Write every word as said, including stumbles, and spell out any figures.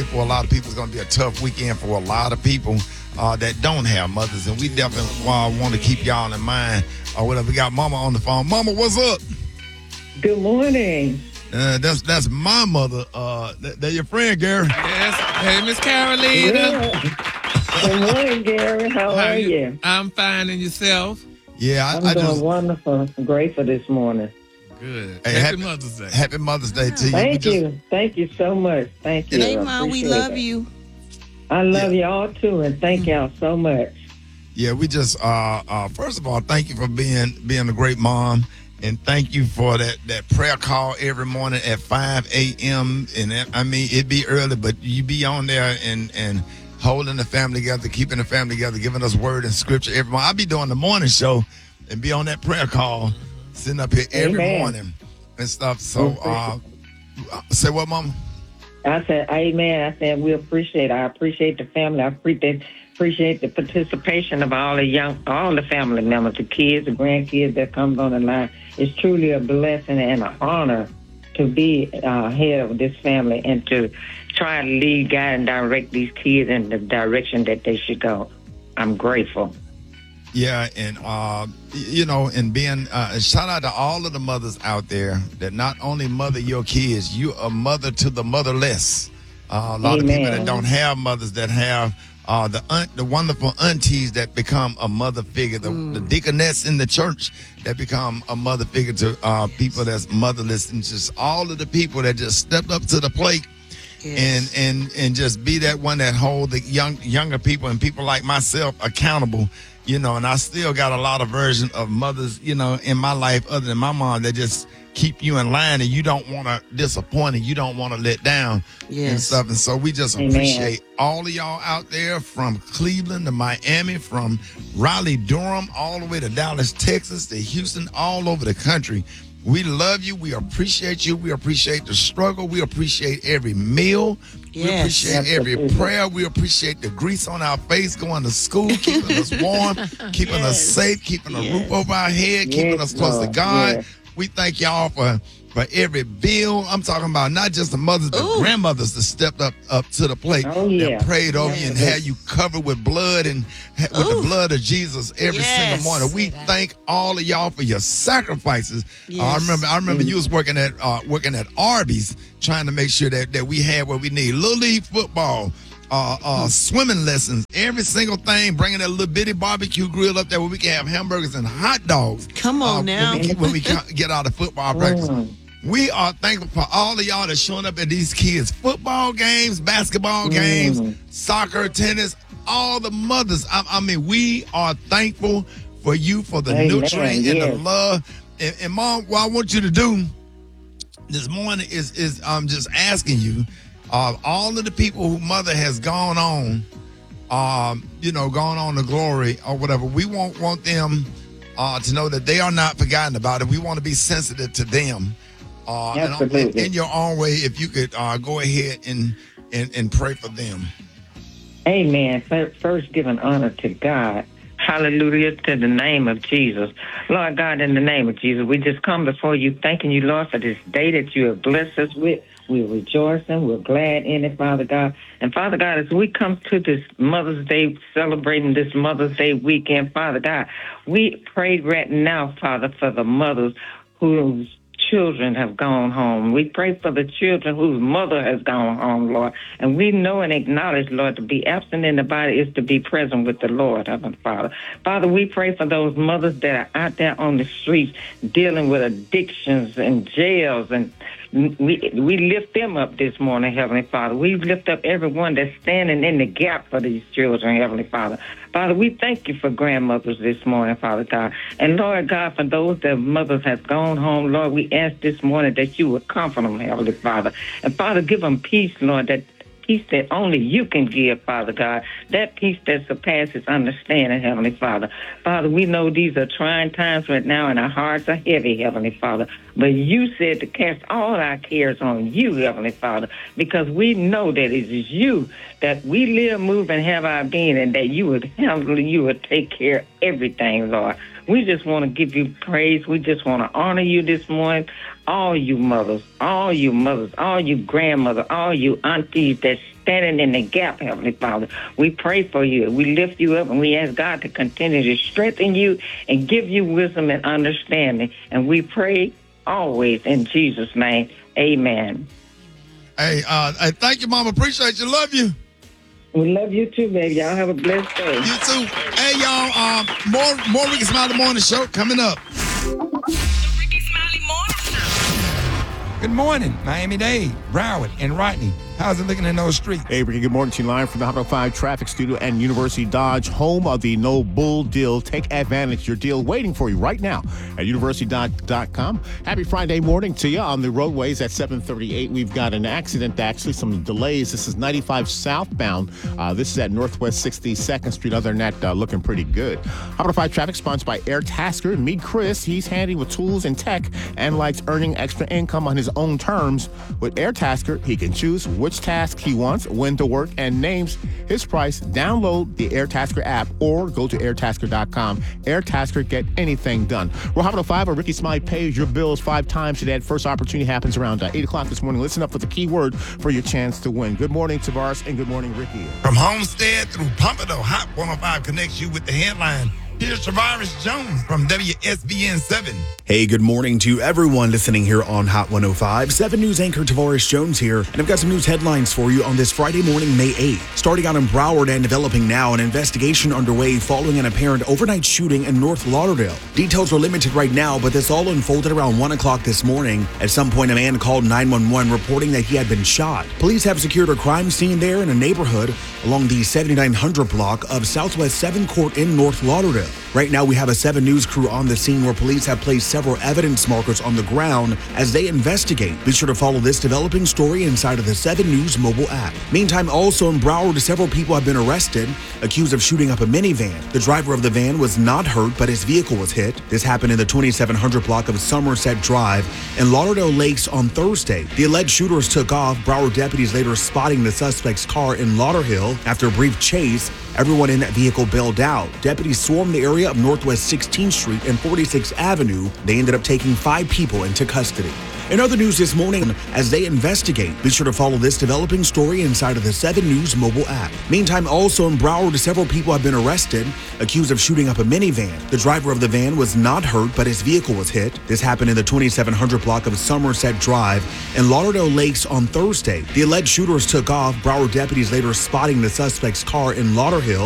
for a lot of people, it's going to be a tough weekend for a lot of people uh, that don't have mothers. And we definitely uh, want to keep y'all in mind. Or uh, whatever. We got Mama on the phone. Mama, what's up? Good morning. Uh, that's that's my mother. Uh, that, that your friend, Gary. Yes. Hey, Miss Carolina. Yeah. Good morning, Gary. How, How are you? you? I'm fine, and yourself? Yeah, I, I'm I doing just, wonderful. I'm grateful this morning. Good. Hey, happy, happy Mother's Day. Happy Mother's Day to you. Thank just, you. Thank you so much. Thank you. Hey, Mom, we love it. you. I love yeah. y'all too, and thank y'all so much. Yeah, we just uh, uh, first of all, thank you for being being a great mom. And thank you for that, that prayer call every morning at five a.m. And that, I mean, it'd be early, but you be on there and, and holding the family together, keeping the family together, giving us word and scripture every morning. I'll be doing the morning show and be on that prayer call, sitting up here every Amen. morning and stuff. So, uh, say what, Mama? I said, Amen. I said, we appreciate it. I appreciate the family. I appreciate appreciate the participation of all the young, all the family members, the kids, the grandkids that comes on the line. It's truly a blessing and an honor to be uh, head of this family and to try to lead, guide, and direct these kids in the direction that they should go. I'm grateful. Yeah, and, uh, you know, and being, uh, shout out to all of the mothers out there that not only mother your kids, you a mother to the motherless. Uh, a lot Amen. of people that don't have mothers that have Uh, the aunt, the wonderful aunties that become a mother figure, the, mm. the deaconess in the church that become a mother figure to uh, people that's motherless, and just all of the people that just stepped up to the plate yes. and and and just be that one that hold the young younger people and people like myself accountable, you know. And I still got a lot of versions of mothers, you know, in my life other than my mom that just keep you in line, and you don't want to disappoint and you don't want to let down yes. and stuff. And so we just Amen. appreciate all of y'all out there from Cleveland to Miami, from Raleigh, Durham, all the way to Dallas, Texas, to Houston, all over the country. We love you. We appreciate you. We appreciate the struggle. We appreciate every meal. Yes. We appreciate every prayer. We appreciate the grease on our face, going to school, keeping us warm, keeping yes. us safe, keeping yes. a roof over our head, keeping yes, us close Lord. to God. Yes. We thank y'all for, for every bill. I'm talking about not just the mothers, the Ooh. grandmothers that stepped up, up to the plate, oh, yeah. that prayed over yes. you and had you covered with blood and with Ooh. the blood of Jesus every yes. single morning. We thank all of y'all for your sacrifices. Yes. Uh, I remember I remember mm. you was working at uh, working at Arby's, trying to make sure that, that we had what we need. Little League football. Uh, uh, swimming lessons, every single thing, bringing that little bitty barbecue grill up there where we can have hamburgers and hot dogs. Come on uh, now. When we, when we get out of football practice. Mm. We are thankful for all of y'all that's showing up at these kids' football games, basketball mm. games, soccer, tennis, all the mothers. I, I mean, we are thankful for you, for the Amen. nurturing yes. and the love. And, and Mom, what I want you to do this morning is, is I'm just asking you, Uh, all of the people who mother has gone on, um, you know, gone on to glory or whatever, we won't want them uh, to know that they are not forgotten about it. We want to be sensitive to them. Uh, Absolutely. And in your own way, if you could uh, go ahead and, and, and pray for them. Amen. First, giving honor to God. Hallelujah to the name of Jesus. Lord God, in the name of Jesus, we just come before you, thanking you, Lord, for this day that you have blessed us with. We're rejoicing. We're glad in it, Father God. And Father God, as we come to this Mother's Day, celebrating this Mother's Day weekend, Father God, we pray right now, Father, for the mothers whose children have gone home. We pray for the children whose mother has gone home, Lord. And we know and acknowledge, Lord, to be absent in the body is to be present with the Lord, Heavenly Father. Father, we pray for those mothers that are out there on the streets dealing with addictions and jails, and we we lift them up this morning, Heavenly Father. We lift up everyone that's standing in the gap for these children, Heavenly Father. Father, we thank you for grandmothers this morning, Father God. And Lord God, for those that mothers have gone home, Lord, we ask this morning that you would comfort them, Heavenly Father. And Father, give them peace, Lord, that peace that only you can give, Father God. That peace that surpasses understanding, Heavenly Father. Father, we know these are trying times right now and our hearts are heavy, Heavenly Father. But you said to cast all our cares on you, Heavenly Father, because we know that it is you that we live, move, and have our being, and that you would handle, you would take care of everything, Lord. We just want to give you praise. We just want to honor you this morning. all you mothers, all you mothers, all you grandmothers, all you aunties that's standing in the gap, Heavenly Father. We pray for you. We lift you up, and we ask God to continue to strengthen you and give you wisdom and understanding. And we pray always in Jesus' name. Amen. Hey, uh, hey, thank you, Mama. Appreciate you. Love you. We love you too, baby. Y'all have a blessed day. You too. Hey, y'all. Um, more, more Ricky Smiley Morning Show coming up. The Ricky Smiley Morning Show. Good morning, Miami-Dade, Broward, and Rodney. How's it looking in those streets? Hey, Ricky, good morning to you live from the Hot oh five Traffic Studio and University Dodge, home of the No Bull Deal. Take advantage. Your deal waiting for you right now at university dodge dot com. Happy Friday morning to you on the roadways at seven thirty-eight. We've got an accident, actually, some delays. This is ninety-five southbound. Uh, this is at Northwest sixty-second Street. Other than that, uh, looking pretty good. Hot oh five Traffic sponsored by Air Tasker. Meet Chris. He's handy with tools and tech and likes earning extra income on his own terms. With Air Tasker, he can choose which task he wants, when to work, and names his price. Download the AirTasker app or go to air tasker dot com. AirTasker, get anything done. We're Hot oh five, where Ricky Smiley pays your bills five times today. First opportunity happens around uh, eight o'clock this morning. Listen up for the keyword for your chance to win. Good morning, Tavares, and good morning, Ricky. From Homestead through Pompano, Hot one oh five connects you with the headline. Here's Tavares Jones from W S B N seven. Hey, good morning to everyone listening here on Hot one oh five. seven News anchor Tavares Jones here, and I've got some news headlines for you on this Friday morning, May eighth. Starting out in Broward and developing now, an investigation underway following an apparent overnight shooting in North Lauderdale. Details are limited right now, but this all unfolded around one o'clock this morning. At some point, a man called nine one one reporting that he had been shot. Police have secured a crime scene there in a neighborhood along the seventy-nine hundred block of Southwest seventh Court in North Lauderdale. Right now, we have a seven News crew on the scene where police have placed several evidence markers on the ground as they investigate. Be sure to follow this developing story inside of the seven News mobile app. Meantime, also in Broward, several people have been arrested, accused of shooting up a minivan. The driver of the van was not hurt, but his vehicle was hit. This happened in the twenty-seven hundred block of Somerset Drive in Lauderdale Lakes on Thursday. The alleged shooters took off. Broward deputies later spotting the suspect's car in Lauderhill. After a brief chase, everyone in that vehicle bailed out. Deputies swarmed the area of Northwest sixteenth Street and forty-sixth Avenue. They ended up taking five people into custody. In other news this morning, as they investigate, be sure to follow this developing story inside of the seven News mobile app. Meantime, also in Broward, several people have been arrested, accused of shooting up a minivan. The driver of the van was not hurt, but his vehicle was hit. This happened in the twenty-seven hundred block of Somerset Drive in Lauderdale Lakes on Thursday. The alleged shooters took off. Broward deputies later spotting the suspect's car in Lauderhill.